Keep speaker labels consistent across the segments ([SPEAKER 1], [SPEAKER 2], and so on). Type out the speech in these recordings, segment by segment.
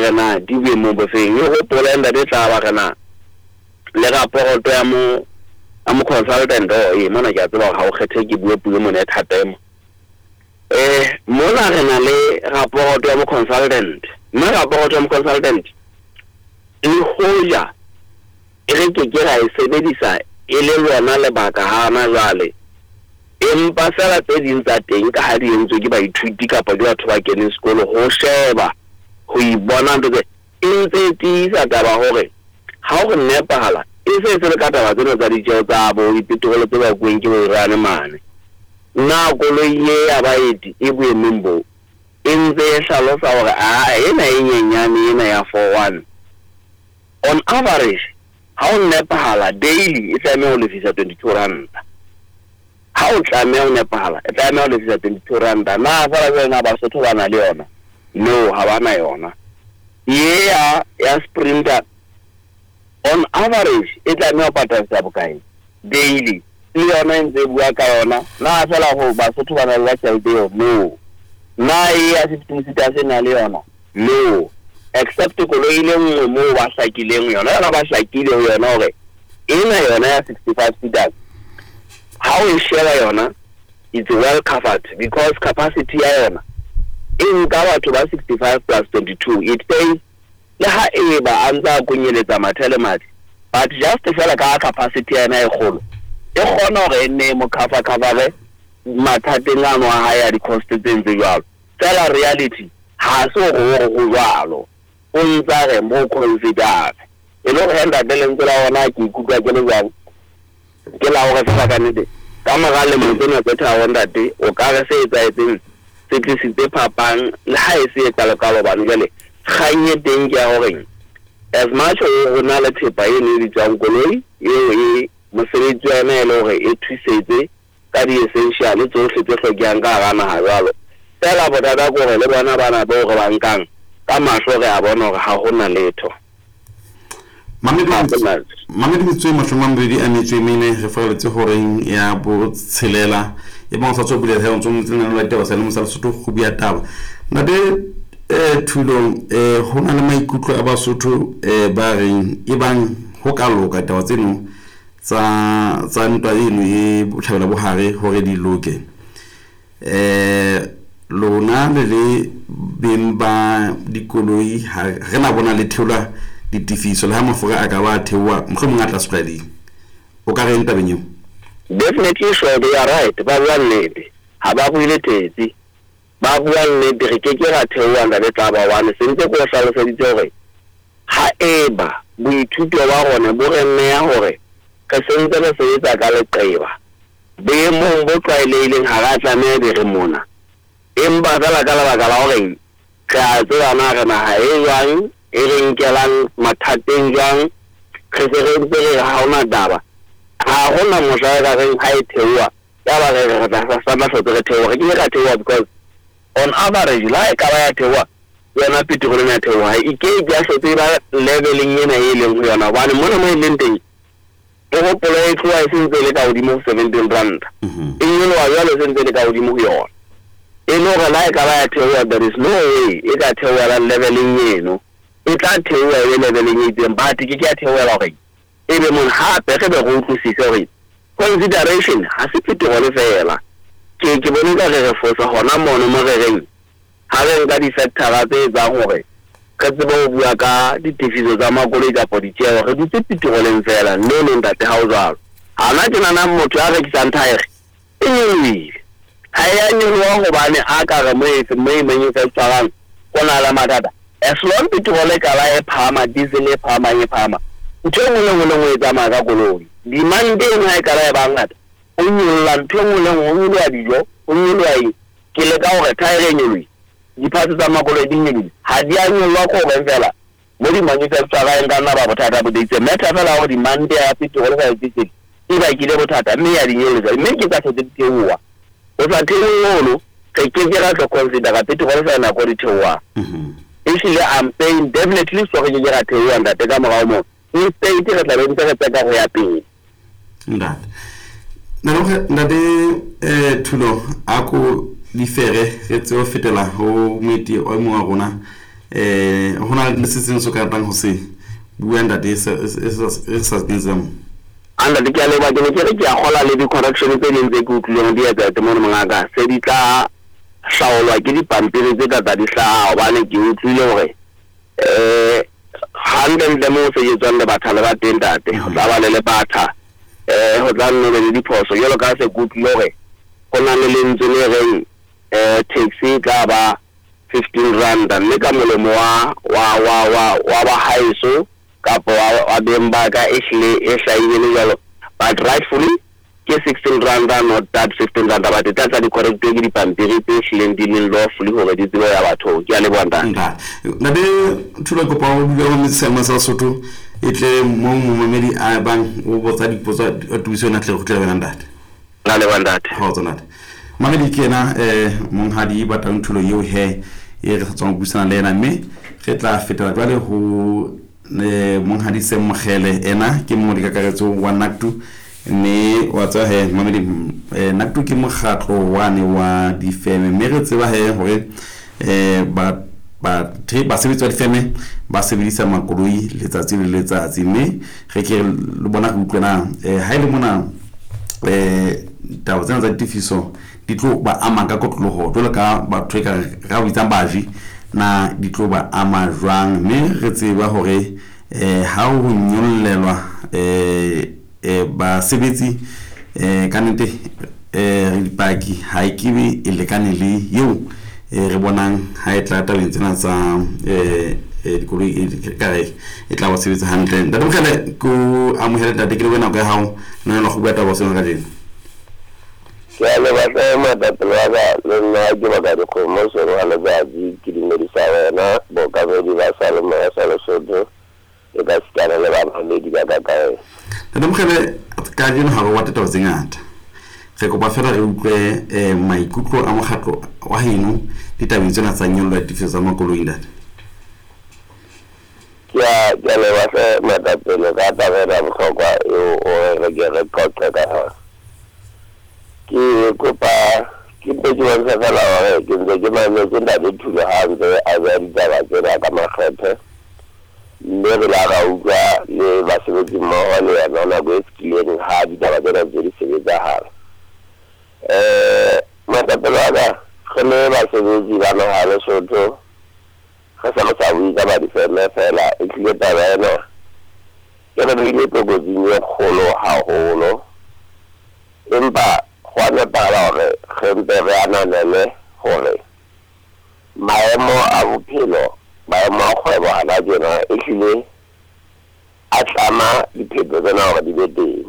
[SPEAKER 1] hore na di be mo bofeng yo go polenda de tla ba kana le raporoto ya mo consultant mona ke a tseba ha o kgethe ke bue puo mona thatemo mona re na le raporoto ya mo consultant mme raporoto ya mo consultant e hoja e re ke ra e sebedisa e le lona lebaka hana jwale empa fela tse ding tsa teng ka ha di entswe ke baithuti kapa ke batho ba keneng sekolo ho sheba ho ibona ntse e ntse tiisa taba hore ha o nepahala e se le ka taba tsena tsa dijeo tsa bo dipetrol tse ba kweng ke bo Iran mane na koloi ye ya baeti e boemeng bo e ntse e hlalosa hore ena e nyenyane ena ya 41 on average ha o nepahala daily e tlameha ho lefisa 22 rand ha o tlameha ho nepahala e tlameha ho lefisa 22 rand na fela tsena ba sotho bana le yona no ha bana yona ye ya Sprinter on average e tlameha ho patala bokae daily le yona ntse bua ka yona na fela ho ba sotho bana le tjhelete yo no na ya 15 seater se na le yona no except koloi le nngwe mo ba hlakileng yona ba hlakile yona hore ena yona ya 65 seaters how is share yona it's well covered because capacity ya yona in ka batho ba 65 plus 22 it says le ha eba antsa kunyeletsa matelemati but just fela ka capacity yana e kgolo e kgona hore ne mo cover mathateng ano a haya di cost tse ntse jwalo fela reality ha so go jwalo o ntsa re mo consider e lo re nda le ntse la ona ke ikutlwa ke le jwalo ke la hore fela ka nete ka magale mo tsena tse tha onda te o ka re se etsa etseng se tlisitse phapang le ha e se etsa le ka lo bana jale ganye teng ke ya hore as much o na le thepa e ne di tsang koloi e mosebetsi wa ena le hore e thusetse ka di essential tsohle tse hlokang ka gana ha jwalo fela botata go re le bona bana ba go ba nkang ka mahlo re a bona hore ha hona letho
[SPEAKER 2] Mamedi mitswe mashoma mbedi a mitswe mene re faretse horeng ya bo tshelela e ba sa tso bule he ntse mtsena la taba sa le mosala sotho go bia taba na de thulo hona le maikutlo a Basotho ba reng e bang ho ka loka taba tseno tsa ntwa eno e botlhabela bohare hore di loke lona le bimba dikoloi re na bona le theola ditifiso le ha mafura a ka ba thewa mohlomong a tla spreading o ka re ntabeng eo
[SPEAKER 1] definitely sure they are right ba bua nnete ha ba buile tetsi ba bua nnete re ke ra thewa nda le tla ba wane sentse go hlaloseditse hore ha eba boithuto ba rona bo re nne ya hore ka sentse re se etsa ka leqeba be mo bo tlaileng ha ra tlameha di re mona empa fela ka lebaka la hore ka tsela na re na ha e jwang e re nkelang mathateng jwang re se re ha ona daba ha hona moshaya re ha e thewa ya ba re tla sa ba hlotse re thewa ke ka thewa because on average la e ka ba ya thewa yona petrol ya thewa e ke ja hlotse ba leveling ena e leng ho yona bana mona mo ileng teng e go pola e tloa e sentse le ka hodimo 17 rand e nyolo wa jalo sentse le ka hodimo ho yona e no ga la e ka ba ya thewa there is no way e ka thewa la leveling eno e tla thewa e leveling e teng but ke ya thewa la re e be mon hape ge be go utlwisisa hore consideration ha se petrol fela ke bone ka re fosa hona mono mo reng ha re ka di factor tse tsa hore ka tsebo o bua ka ditifiso tsa makoloi ka poditjeo re dutse petroleng fela no ntate ha o jalo ana ke nana motho a rekisang thaere e nyolile ha ya nyolwa go bane a ka re mo manufacturer kona la matata as long petrol e ka la e phama diesel e phama ntho e ngwe e tsamaya ka koloi demand e nngwe e ka la e bangata o nyolla ntho e ngwe o nyolwa dijo o nyolwa ke le ka hore thaere e nyolwe diphatsi tsa makoloi di nyolile ha di a nyollwa ko ba fela mo di manufacturer nka nna ba bothata bo deitse meta fela go demand ya petrol ka diesel e ba kile bothata mme ya di nyolletsa mme ke tsa tlhotse ditheuwa o sa theolo ke ra tlo consider ka petrol sa na go di thewa actually I'm saying definitely so ke ra thewa ntate ka morao mo e state re tla be ntse re tsaka go ya pele
[SPEAKER 2] ntate thulo ako di fere re tseo fetela ho meti o mo rona ho na le setseng so ka ratang ho se bua ntate e sa tsitsam
[SPEAKER 1] anda di kale ba ke ke a gola le di correction tse ding tse ke utlwileng di etsa temone mongaka se di tla hlaolwa ke dipampiri tse ka di hlaha hobane ke utlwile hore handle le mo se yetsang le batho le ba teng tate ho ba le batha ho tla nne le diphoso jalo ka se kutlwile hore go na le lentswe le reng taxi ka ba 15 rand le ka molemo wa ba haiso kapo wa bemba ka ehle e hlaile jalo but rightfully ke 16 rand not that 15 rand but it tla di correct ke di pampiri tse hlileng di le lawfully hore di tsebe ya batho ke a le bonta
[SPEAKER 2] na de thulo go pa o bua mo sema sa Sotho etle mo momedi a bang o botsa dipotso tuiso na tle go tle bana ndate
[SPEAKER 1] na le bandate
[SPEAKER 2] ha tsona mamedi kena mong hadi batang thulo yeo he e re tsong busana le ena mme re tla fetela jwale ho mong hadi se mogele ena ke mo dikakaretso wa naktu mme wa tsa he mamedi naktu ke mokgatlo wane wa difeme mme re tseba he hore ba sebetsa difeme ba sebedisa makoloi letsatsi le letsatsi mme re ke le bona go utlwena ha ile mona taba tsena tsa tifiso di tlo ba ama ka kotloho jwalo ka batho ka ga o itsa baji na di tlo ba ama jwang mme re tseba hore ha o nyollelwa ba sebetsi ka nnete dipaki ha ikibe e lekane le yeo re bonang ha e tla tabeng tsena tsa dikoloi e tla ba sebetsa hantle ntate mokgele ko amohela ntate ke le wena ka hao na le go bua taba seno ka jeno
[SPEAKER 1] ke le batla matatla le nna ke ba ka go mo se re ala ba di ke di medisa wena bo ka be di ba sala mo sala sodo e ka skana le ba mo di ka ka
[SPEAKER 2] ntate mokgele ka jeno ha wa tata tsengata re go ba fela re utlwe maikutlo a mokgatlo wa heno ditabeng tsena tsa nyollo ya tifiso tsa makoloi ntate
[SPEAKER 1] ya le batla matatla ka tabela bohlokwa o re ke re kotle ka ha ke kopa ke pedi wa sa fela hore ke ntse ke mane ke nda di thulo hantle a ba di taba tsena ka makgethe mme re la ga utlwa le basebetsi mmoho le yona na go ekileng ha di taba tsena tse di sebetsa hala matapelo aga khone basebetsi ba no ha le Sotho ga sa sa buisa ba di fela e tlile taba ena ke re le go go dinye kholo haholo empa gwana tala hore gempe re ananele hore maemo a bophelo maemo a kgwebo a la jena e tlile a tlama dipheto tsena hore di be teng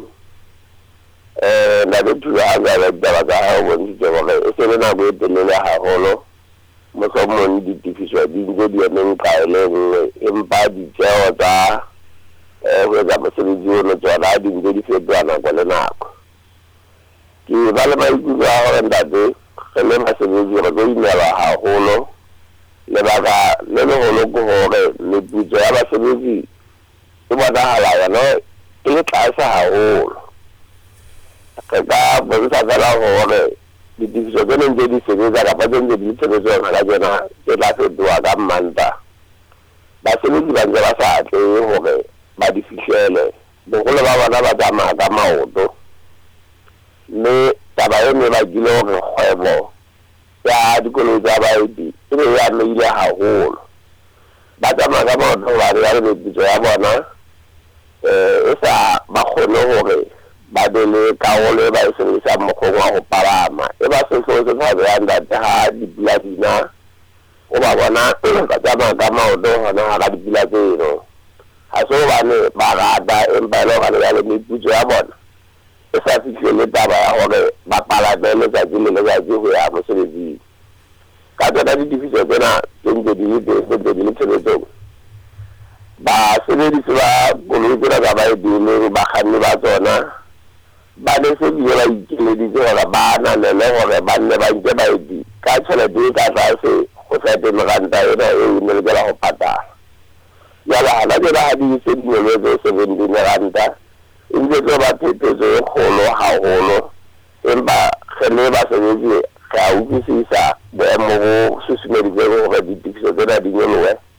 [SPEAKER 1] la be thulo a ga le taba ka ha o bontse hore e se le nako e telele haholo mohlomong ditifiso di ntse di emeng kaele nngwe empa ditjeo tsa ho etsa mosebetsi ono tsona di ntse di fetoha nako le nako ke ba le maikutlo a hore ntate re le basebetsi re tlo inela haholo lebaka le leholo ke hore meputso ya basebetsi e bonahala yona e le tlase haholo re ka bontsha fela hore ditifiso tse ntse di sebetsa kapa tse ntse di tshebetso ka jona tse tla fetoha ka mmanta basebetsi ba ntse ba sa atle hore ba di fihlele bogolo ba bona ba tsamaya ka maoto mme taba eno ba dile hore kgwebo ya dikoloi tsa baeti e be ya meile haholo ba tsamaya ka maoto ba re meputso ya bona e sa ba kgone hore ba be le karolo e ba e sebedisang mokgweng wa go palama e ba sehloho se tshwabeang ntate ha dipula dina o ba bona ba tsamaya ka maoto gona ga ka dipula tseno ga se gobane ba rata empa e le gane ya le meputso ya bona e sa fihlele taba ya gore ba palame letsatsi le letsatsi go ya mosebetsing ka tsona ditifiso tsena tse ntse di le teng tse di le tshebetsong basebedisi ba koloi tsena tsa baetele bakganni ba tsona ba ne se bile ba ikeleditse gore ba ananele gore ba nne ba nke baeti ka tšhelete e ka tlase go fete meranta ena e ne lekela go patala jalo gana tsena ga di ise dinyoletse 17 ranta e ntse tlo ba phephetso e kgolo haholo empa ge le basebetsi ga utlwisisa boemo bo susumeditseng gore ditifiso tsena di nyolohe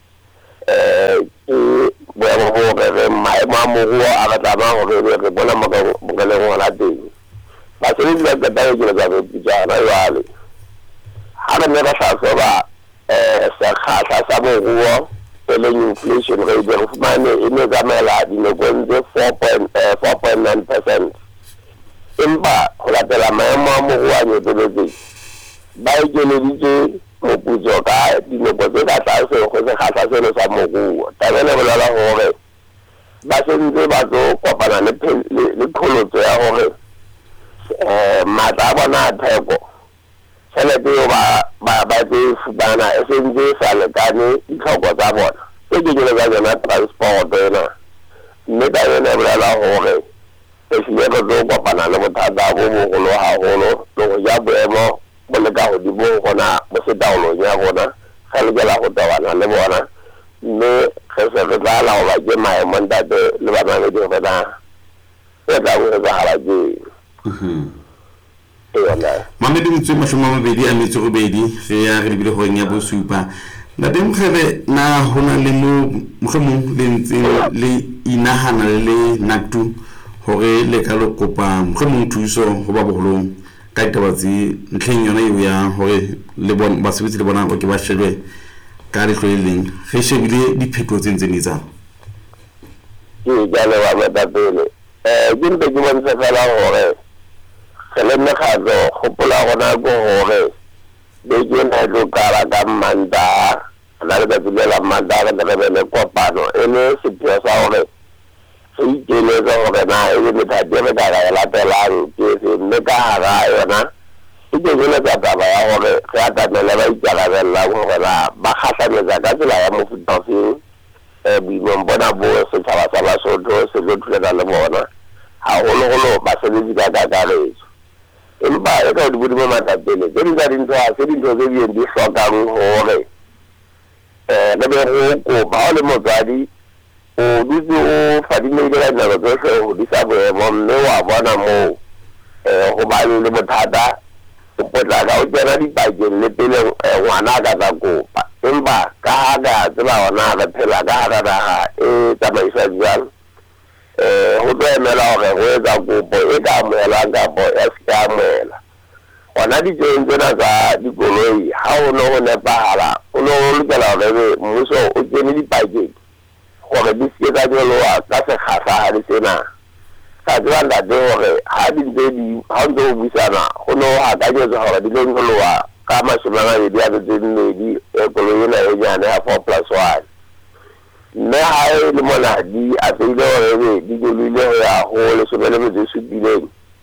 [SPEAKER 1] boemo gore maemo a moruo a re tsamaya gore re bona mokeleng ona teng basebetsi ba qeta go dira meputso ana jwale ha re ne re hlahloba sekgahla sa moruo e leng inflation rate re fumane e ne tsamaela dinokong tse 4.9%. Empa go latela maemo a moruo a nyoteletseng ba ikeleditse moputso ka dinoko tse ka tlase go sekgahla seno sa moruo. Tabele bolela gore ba sentse ba tlo kopana le kgolotso ya gore matla a bona a theko tšhelete eo ba tse fumana e sentse sa lekane ditlhoko tsa bona tse ke jele ka yona transport ena mme ka yona e bolela gore e tlile re tlo kopana le bothata bo bogolo haholo le go ja boemo bo le ka godimo gona mo setaolong ya rona ga lokela go tobana le bona mme ge se re tla laolwa ke maemo ntate le banamedi gore na e tla go etsagala keng.
[SPEAKER 2] Mamedi mtswe mashome a mabedi a metso robedi ge ya re lebile goreng ya bosupa ntate Mokgele na ho na le mo mohlomong le ntseng le inahana le naktu hore le ka lo kopa mohlomong thuso ho ba boholong ka ditabatsi ntlheng yona eo ya hore le bona basebetsi le bona go ke ba shebe ka le tlhoeleng ge shebile diphetho tse ntseng di tsa
[SPEAKER 1] ke jale wa metatele ke ntse ke bontsha fela hore le mekgatlo gopola gona go hore be ke na tlo kala ka Mantaha la le tsatsi la Mantaha re be le kopano e le sepheo sa hore se ikeletsa gore na e le methati re ka ga latelang ke se mme ka hara yona e ke jele ka taba ya gore re atamele ba ikarabellang gore na ba kgatlhanetsa ka tsela ya mofuta ofeng boimong bona bo setšhaba sa Basotho se tlo thulela le bona haholoholo basebetsi ka kakaretso. Empa e ka di bodimo matapele tse di ka dintho tse dintho tse di hlokang hore le be go kopa o le motswadi o dutse o fadimile ka dinako tsohle ho disa boemo mme wa bona moo go ba le bothata o potlaka o kena dipakeng le pele ngwana ka tsa kopa empa ka ha ka tseba ona re phela ka hara naha e tsamaisa jwang ho tlo emela hore go etsa kopo e ka amohelang kapo ya se ka amohela gona ditjeng tsena tsa dikoloi ha o no go nepahala o no go lokela gore mmuso o kene dipakeng gore di se ka nyoloha ka sekgahla ha di sena ka tseba ntate gore ha di ntse ha o ntse o buisana go no hakanyetsa gore di tlo nyoloha ka 22 koloi ena e nyane ya 4+1 mme ha e le monadi a tsile gore di golile ho ya ho le sebele mo tsupileng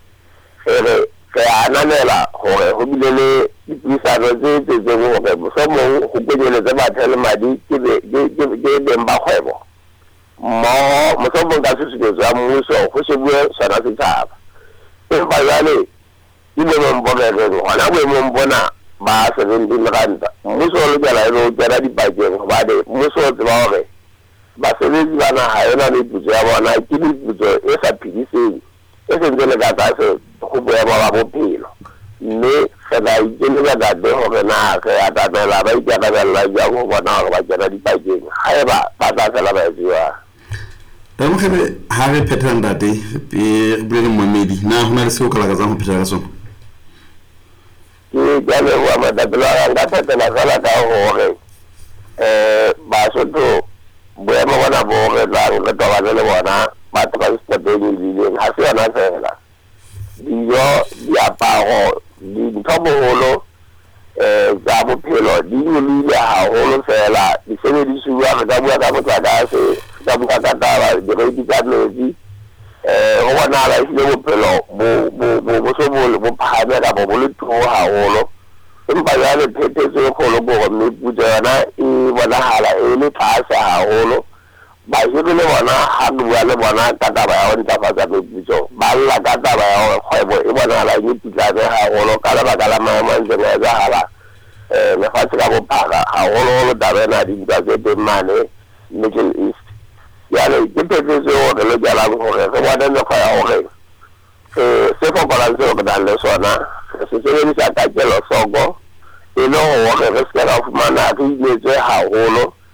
[SPEAKER 1] re ananela gore ho bile le dipuisano tse tseng gore mohlomong go kenyeletsa batho le madi ke beng ba kgwebo mohlomong ka tshusumetso ya mmuso go shebue sona setšhaba empa jwale ke boemong bo rereng gona boemong bona ba 17 ranta mmuso o lokela e be o kena dipakeng gobane mmuso o tseba gore basebetsi ba naha ena le putso ya bona ke meputso e sa phediseng e sentse le ka tlase go boemo ba bophelo mme re na ikeletsa tate gore na re atamela ba ikarabella jang go bona gore ba kena dipakeng ga eba ba tla fela ba etsiwang.
[SPEAKER 2] Tamogele ha re phethela ntate re bule le mmamedi na ho na le seo ka lakatsang go phethela ka sona
[SPEAKER 1] ke ka leboha matapelo a nka phethela fela ka gore Basotho boemo bona bo re tlang re tobane le bona ba transport e dileng ha se yona fela dijo diaparo dintho boholo tsa bophelo di nyolile haholo fela di sebedisuwa re ka bua ka motlakase re ka bua ka taba direiti tsa metsi go bonahala e sile bophelo bo phahame kapa bo le turu haholo empa jwale phetetso e kgolo gore meputso yona e bonahala e le tlase haholo bahiri le bona ha re bua le bona ka taba ya go ntlafatsa meputso ba lla ka taba ya gore kgwebo e bonahala e pitlane haholo ka lebaka la maemo a ntseng a etsahala lefatshe ka bophara haholoholo taba ena dintwa tse teng mane Middle East jale ke phetetso eo re lokelang gore re bone mekgwa ya gore se fokolang seo re nang le sona re se sebedisa ka kelohloko e le gore re se ka fumana re imetswe haholo